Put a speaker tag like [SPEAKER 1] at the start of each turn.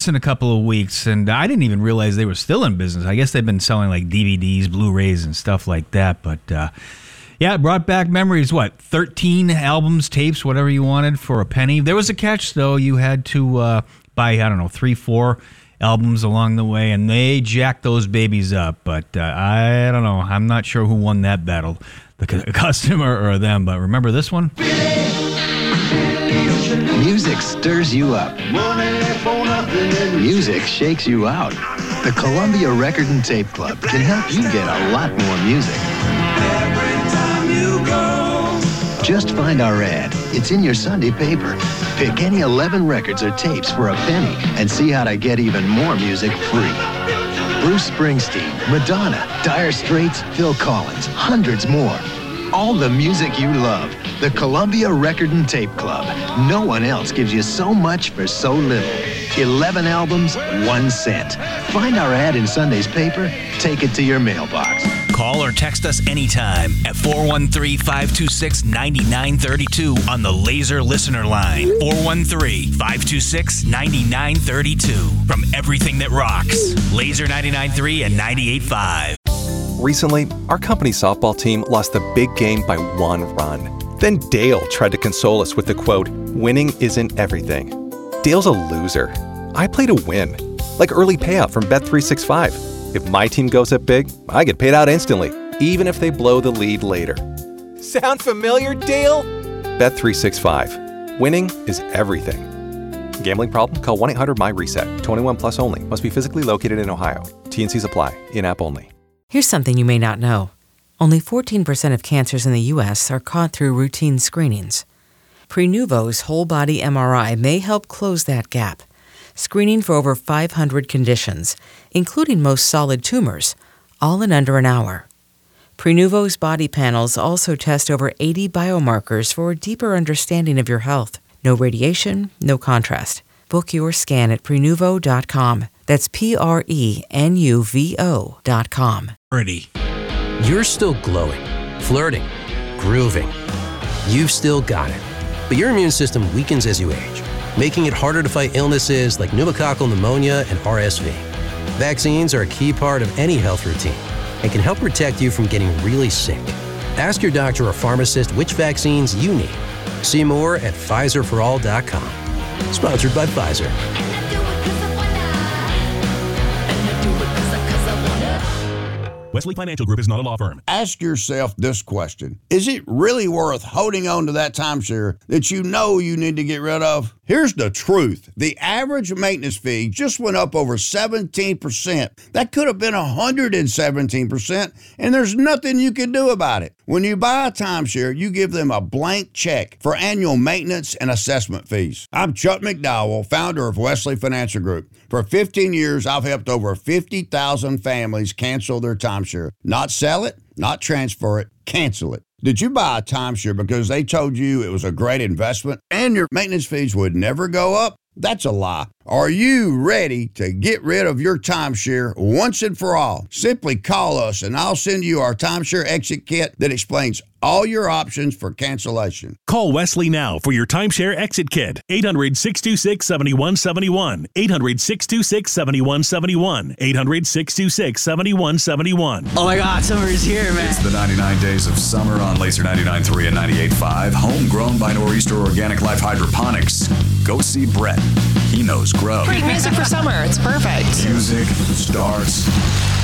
[SPEAKER 1] in a couple of weeks, and I didn't even realize they were still in business. I guess they've been selling like DVDs, Blu-rays, and stuff like that. But yeah, it brought back memories. 13 albums, tapes, whatever you wanted for a penny. There was a catch, though. You had to buy, 3-4 albums along the way, and they jacked those babies up. But I don't know. I'm not sure who won that battle, the customer or them. But remember this one?
[SPEAKER 2] Music stirs you up. Music shakes you out. The Columbia Record and Tape Club can help you get a lot more music. Just find our ad. It's in your Sunday paper. Pick any 11 records or tapes for a penny and see how to get even more music free. Bruce Springsteen, Madonna, Dire Straits, Phil Collins, hundreds more. All the music you love. The Columbia Record and Tape Club. No one else gives you so much for so little. 11 albums, 1 cent. Find our ad in Sunday's paper. Take it to your mailbox.
[SPEAKER 3] Call or text us anytime at 413-526-9932 on the Laser Listener Line. 413-526-9932. From everything that rocks. Laser 99.3 and 98.5.
[SPEAKER 4] Recently, our company's softball team lost the big game by 1 run. Then Dale tried to console us with the quote, "Winning isn't everything." Dale's a loser. I play to win. Like early payout from Bet365. If my team goes up big, I get paid out instantly, even if they blow the lead later. Sound familiar, Dale? Bet365. Winning is everything. Gambling problem? Call 1-800-MY-RESET. 21 plus only. Must be physically located in Ohio. T&Cs apply. In-app only.
[SPEAKER 5] Here's something you may not know. Only 14% of cancers in the U.S. are caught through routine screenings. Prenuvo's whole-body MRI may help close that gap, screening for over 500 conditions, including most solid tumors, all in under an hour. Prenuvo's body panels also test over 80 biomarkers for a deeper understanding of your health. No radiation, no contrast. Book your scan at Prenuvo.com. That's Prenuvo.com.
[SPEAKER 6] Ready. You're still glowing, flirting, grooving. You've still got it. But your immune system weakens as you age, making it harder to fight illnesses like pneumococcal pneumonia and RSV. Vaccines are a key part of any health routine and can help protect you from getting really sick. Ask your doctor or pharmacist which vaccines you need. See more at PfizerForAll.com. Sponsored by Pfizer.
[SPEAKER 7] Wesley Financial Group is not a law firm.
[SPEAKER 8] Ask yourself this question. Is it really worth holding on to that timeshare that you know you need to get rid of? Here's the truth. The average maintenance fee just went up over 17%. That could have been 117%, and there's nothing you can do about it. When you buy a timeshare, you give them a blank check for annual maintenance and assessment fees. I'm Chuck McDowell, founder of Wesley Financial Group. For 15 years, I've helped over 50,000 families cancel their timeshare. Not sell it, not transfer it, cancel it. Did you buy a timeshare because they told you it was a great investment and your maintenance fees would never go up? That's a lie. Are you ready to get rid of your timeshare once and for all? Simply call us and I'll send you our timeshare exit kit that explains all your options for cancellation.
[SPEAKER 7] Call Wesley now for your timeshare exit kit. 800-626-7171. 800-626-7171. 800-626-7171.
[SPEAKER 9] Oh my God, summer is here, man.
[SPEAKER 10] It's the 99 days of summer on Laser 99.3 and 98.5. Homegrown by Nor'easter Organic Life Hydroponics. Go see Brett. He knows grow.
[SPEAKER 11] Great music for summer. It's perfect.
[SPEAKER 10] Music starts